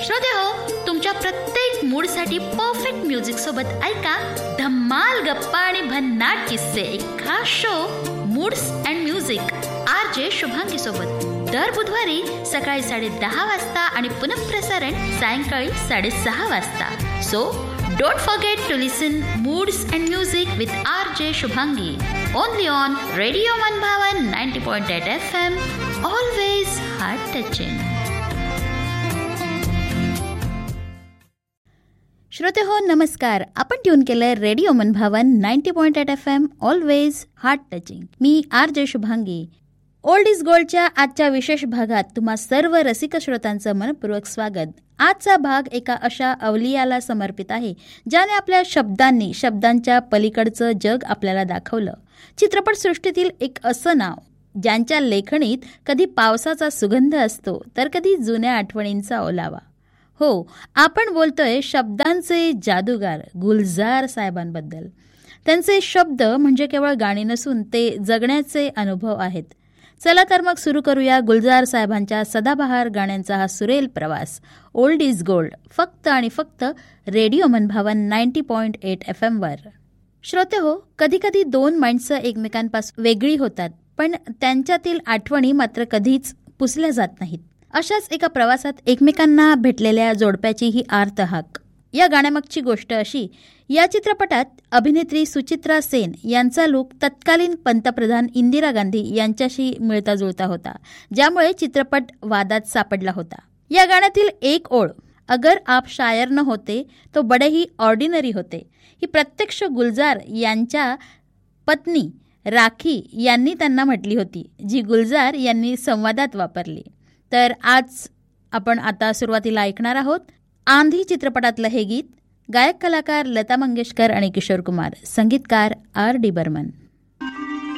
श्रोते हो, तुमच्या प्रत्येक मूडसाठी परफेक्ट म्युझिक सोबत ऐका धम्माल गप्पा आणि भन्नाट किस्से, एक खास show moods and music RJ Shubhangi सोबत दर बुधवारी सकाळी 10:30 वाजता आणि पुनःप्रसारण सायंकाळी 6:30 वाजता. So don't forget to listen moods and music with RJ Shubhangi only on radio मनभावन 90.8 FM. Always heart touching. श्रोते हो, नमस्कार. आपण ट्यून केलंय रेडिओ मनभावन 90.8 FM. Always heart touching. Me RJ Shubhangi. Old is गोल्डच्या आजच्या विशेष भागात तुम्हा सर्व रसिक श्रोतांचं मनपूर्वक स्वागत. आजचा भाग एका अशा अवलियाला समर्पित आहे ज्याने आपल्या शब्दांनी शब्दांच्या पलीकडचं जग आपल्याला दाखवलं. चित्रपटसृष्टीतील एक असं नाव ज्यांच्या लेखणीत कधी पावसाचा सुगंध असतो तर कधी जुन्या आठवणींचा ओलावा. हो, आपण बोलतोय शब्दांचे जादूगार गुलजार साहेबांबद्दल. त्यांचे शब्द म्हणजे केवळ गाणी नसून ते जगण्याचे अनुभव आहेत. चला तर मग सुरू करूया गुलजार साहेबांच्या सदाबहार गाण्यांचा हा सुरेल प्रवास. ओल्ड इज गोल्ड, फक्त आणि फक्त रेडिओ मनभावन 90.8 FM वर. श्रोते हो, कधी कधी दोन माणसं एकमेकांपासून वेगळी होतात, पण त्यांच्यातील आठवणी मात्र कधीच पुसल्या जात नाहीत. अशाच एका प्रवासात एकमेकांना भेटलेल्या जोडप्याची ही आर्त हाक. या गाण्यामागची गोष्ट अशी, या चित्रपटात अभिनेत्री सुचित्रा सेन यांचा लूक तत्कालीन पंतप्रधान इंदिरा गांधी यांच्याशी मिळता जुळता होता, ज्यामुळे चित्रपट वादात सापडला होता. या गाण्यातील एक ओळ, अगर आप शायर न होते तो बडे ही ऑर्डिनरी होते, ही प्रत्यक्ष गुलजार यांच्या पत्नी राखी यांनी त्यांना म्हटली होती, जी गुलजार यांनी संवादात वापरली. तर आज आपण आता सुरुवातीला ऐकणार आहोत आंधी चित्रपटातलं हे गीत. गायक कलाकार लता मंगेशकर आणि किशोर कुमार, संगीतकार RD बर्मन.